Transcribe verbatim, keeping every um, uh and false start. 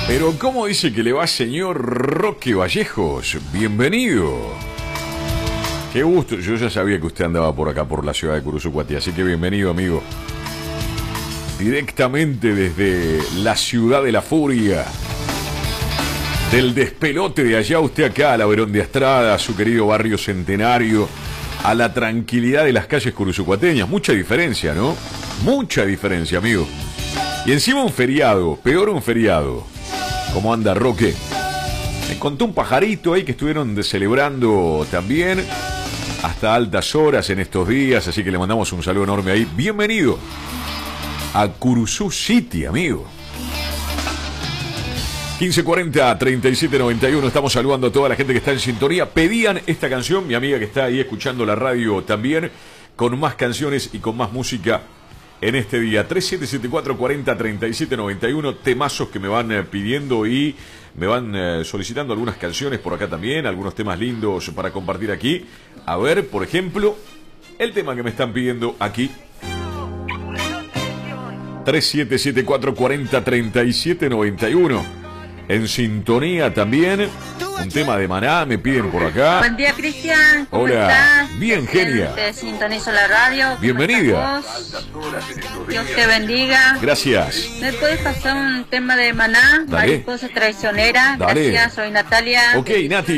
Pero ¿cómo dice que le va, señor Roque Vallejos? Bienvenido. Qué gusto, yo ya sabía que usted andaba por acá, por la ciudad de Curuzucuati, así que bienvenido, amigo. Directamente desde la ciudad de la furia, del despelote de allá, usted acá, a la Verón de Astrada, a su querido barrio Centenario, a la tranquilidad de las calles curuzucuateñas. Mucha diferencia, ¿no? Mucha diferencia, amigo. Y encima un feriado, peor un feriado. ¿Cómo anda, Roque? Me contó un pajarito ahí que estuvieron celebrando también hasta altas horas en estos días, así que le mandamos un saludo enorme ahí. Bienvenido a Curuzú City, amigo. quince cuarenta, treinta y siete noventa y uno. Estamos saludando a toda la gente que está en sintonía. Pedían esta canción, mi amiga que está ahí escuchando la radio también, con más canciones y con más música en este día. Tres siete siete cuatro, cuarenta, treinta y siete noventa y uno. Temazos que me van eh, pidiendo y me van eh, solicitando algunas canciones por acá también, algunos temas lindos para compartir aquí. A ver, por ejemplo, el tema que me están pidiendo aquí. Tres siete siete cuatro, cuarenta, treinta y siete noventa y uno. En sintonía también. Un tema de Maná me piden por acá. Buen día, Cristian. ¿Cómo Hola. estás? Bien, genia. Te sintonizo la radio. Bienvenida. Dios te bendiga. Gracias. ¿Me puedes pasar un tema de Maná? Dale. Mariposa traicionera. Dale. Gracias, soy Natalia. Ok, Nati.